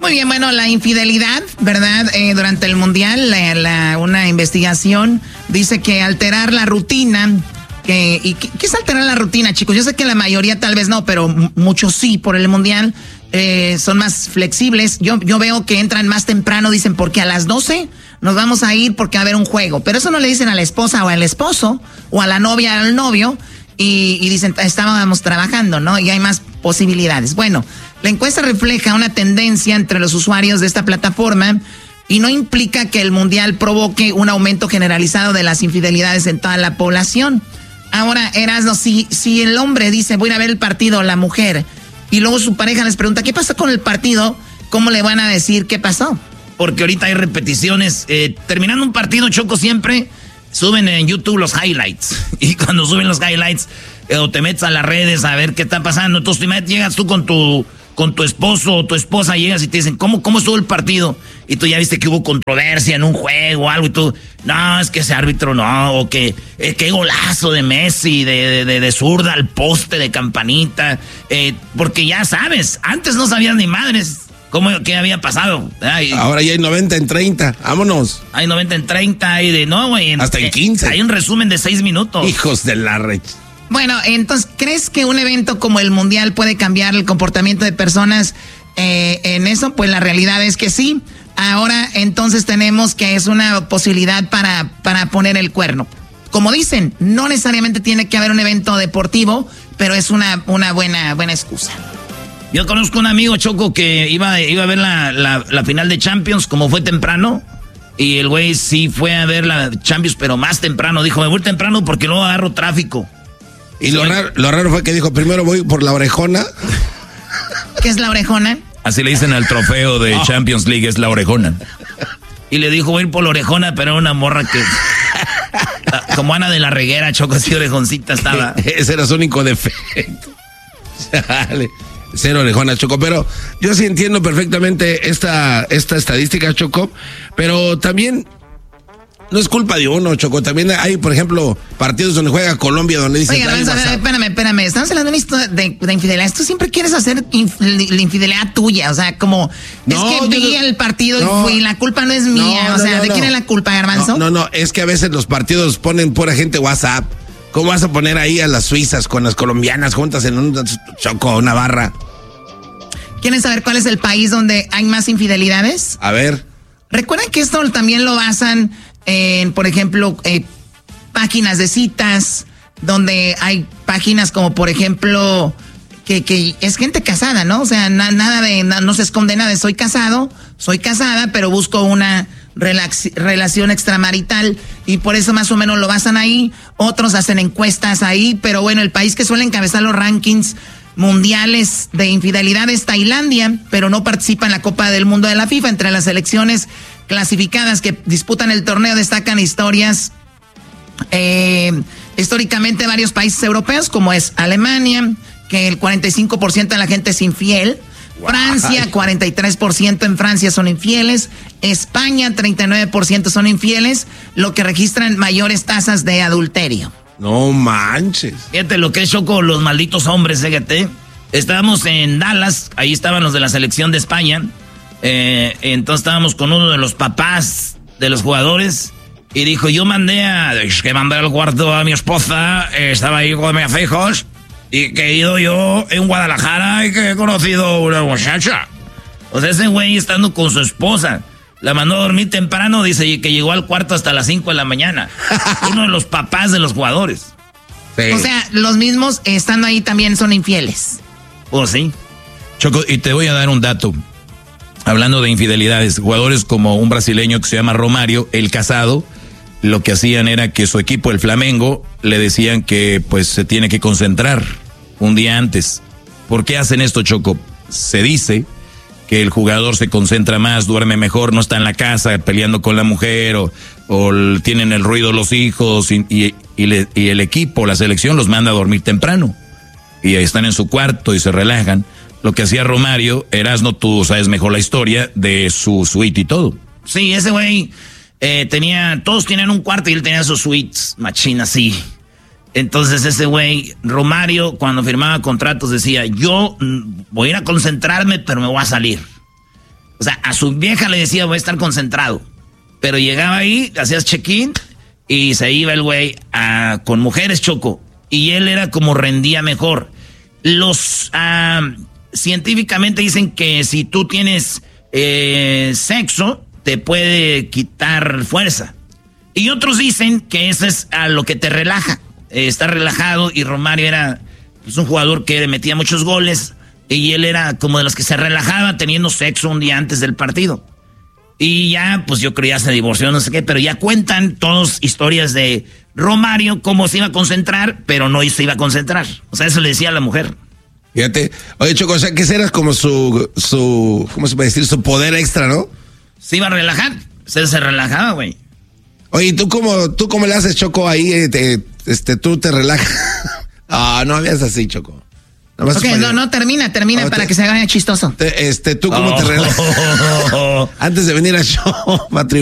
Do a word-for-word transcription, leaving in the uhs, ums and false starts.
Muy bien, bueno, la infidelidad, ¿verdad? Eh, durante el Mundial, la, la, una investigación dice que alterar la rutina, que, y, ¿qué es alterar la rutina, chicos? Yo sé que la mayoría tal vez no, pero muchos sí por el Mundial, eh, son más flexibles. Yo, yo veo que entran más temprano, dicen, porque a las doce nos vamos a ir porque va a haber un juego. Pero eso no le dicen a la esposa o al esposo, o a la novia o al novio, y, y dicen, estábamos trabajando, ¿no? Y hay más posibilidades. Bueno, la encuesta refleja una tendencia entre los usuarios de esta plataforma y no implica que el Mundial provoque un aumento generalizado de las infidelidades en toda la población. Ahora, Erasno, si, si el hombre dice, voy a ir a ver el partido, la mujer, y luego su pareja les pregunta, ¿qué pasó con el partido? ¿Cómo le van a decir qué pasó? Porque ahorita hay repeticiones. Eh, terminando un partido, Choco, siempre suben en YouTube los highlights. Y cuando suben los highlights, eh, o te metes a las redes a ver qué está pasando. Entonces llegas tú con tu, con tu esposo o tu esposa, llegas y te dicen, ¿cómo, cómo estuvo el partido? Y tú ya viste que hubo controversia en un juego o algo, y tú, no, es que ese árbitro no, o que, eh, qué golazo de Messi, de, de, de, de zurda al poste, de campanita. Eh, porque ya sabes, antes no sabías ni madres. ¿Cómo, qué había pasado? Ay, ahora ya hay noventa en treinta, vámonos. Hay noventa en treinta, hay de no, güey. Hasta en quince. Hay un resumen de seis minutos. Hijos de la red. Bueno, entonces, ¿crees que un evento como el Mundial puede cambiar el comportamiento de personas eh, en eso? Pues la realidad es que sí. Ahora, entonces, tenemos que es una posibilidad para, para poner el cuerno. Como dicen, no necesariamente tiene que haber un evento deportivo, pero es una, una buena, buena excusa. Yo conozco un amigo, Choco, que iba, iba a ver la, la, la final de Champions, como fue temprano. Y el güey sí fue a ver la Champions, pero más temprano. Dijo, me voy temprano porque luego agarro tráfico. Y lo raro, lo raro fue que dijo, primero voy por la orejona. ¿Qué es la orejona? Así le dicen al trofeo de oh. Champions League, es la orejona. Y le dijo, voy a ir por la orejona, pero era una morra que... como Ana de la Reguera, Choco, así orejoncita estaba. Ese era su único defecto. Dale. Cero orejona, Choco, pero yo sí entiendo perfectamente esta, esta estadística, Choco, pero también no es culpa de uno, Choco, también hay, por ejemplo, partidos donde juega Colombia, donde dicen... Oiga, vamos a ver, espérame, espérame, estamos hablando de, de, de infidelidad, tú siempre quieres hacer inf, la infidelidad tuya, o sea, como, no, es que vi no, el partido no, y fui, la culpa no es mía, no, o sea, no, ¿de no, quién es la culpa, Garbanzo? No, no, no, es que a veces los partidos ponen pura gente WhatsApp. ¿Cómo vas a poner ahí a las suizas con las colombianas juntas en un Choco, una barra? ¿Quieren saber cuál es el país donde hay más infidelidades? A ver. Recuerden que esto también lo basan en, por ejemplo, eh, páginas de citas, donde hay páginas como, por ejemplo, que, que es gente casada, ¿no? O sea, na, nada de, na, no se esconde nada de soy casado, soy casada, pero busco una relax, relación extramarital y por eso más o menos lo basan ahí. Otros hacen encuestas ahí, pero bueno, el país que suele encabezar los rankings mundiales de infidelidad es Tailandia, pero no participa en la Copa del Mundo de la FIFA. Entre las selecciones clasificadas que disputan el torneo destacan historias, eh, históricamente varios países europeos, como es Alemania, que el cuarenta y cinco por ciento de la gente es infiel. Wow. Francia, cuarenta y tres por ciento en Francia son infieles. España, treinta y nueve por ciento son infieles, lo que registran mayores tasas de adulterio. No manches. Fíjate lo que es, Choco, los malditos hombres, fíjate. Estábamos en Dallas, ahí estaban los de la selección de España. Eh, entonces estábamos con uno de los papás de los jugadores y dijo, yo mandé a... que mandé al cuarto a mi esposa, eh, estaba ahí con mis hijos, y que he ido yo en Guadalajara y que he conocido una muchacha. O sea, ese güey estando con su esposa, la mandó a dormir temprano, dice que llegó al cuarto hasta las cinco de la mañana. Uno de los papás de los jugadores. Sí. O sea, los mismos estando ahí también son infieles. Pues sí. Choco, y te voy a dar un dato. Hablando de infidelidades, jugadores como un brasileño que se llama Romario, el casado, lo que hacían era que su equipo, el Flamengo, le decían que pues se tiene que concentrar un día antes. ¿Por qué hacen esto, Choco? Se dice que el jugador se concentra más, duerme mejor, no está en la casa peleando con la mujer o, o tienen el ruido los hijos y, y, y, le, y el equipo, la selección los manda a dormir temprano y ahí están en su cuarto y se relajan. Lo que hacía Romario, Erasno, tú sabes mejor la historia de su suite y todo. Sí, ese güey eh, tenía, todos tenían un cuarto y él tenía sus suites, machina, así. Entonces ese güey, Romario, cuando firmaba contratos decía, yo voy a ir a concentrarme, pero me voy a salir. O sea, a su vieja le decía, voy a estar concentrado. Pero llegaba ahí, hacías check-in y se iba el güey a, con mujeres, Choco. Y él era como rendía mejor. Los uh, científicamente dicen que si tú tienes eh, sexo, te puede quitar fuerza. Y otros dicen que eso es a lo que te relaja. Eh, está relajado y Romario era pues, un jugador que metía muchos goles. Y él era como de los que se relajaba teniendo sexo un día antes del partido. Y ya, pues yo creo ya se divorció, no sé qué, pero ya cuentan todas historias de Romario, cómo se iba a concentrar, pero no se iba a concentrar. O sea, eso le decía a la mujer. Fíjate, oye, Choco, o sea, que ese era como su, su, ¿cómo se puede decir? Su poder extra, ¿no? Se iba a relajar, se, se relajaba, güey. Oye, ¿y tú cómo, tú cómo le haces, Choco, ahí, eh, te, este, tú te relajas? Ah, no habías así, Choco. Ok, no, no, termina, termina no, para te, que se haga chistoso. Te, este, tú cómo oh, te relajas. Antes de venir al show, Patrick.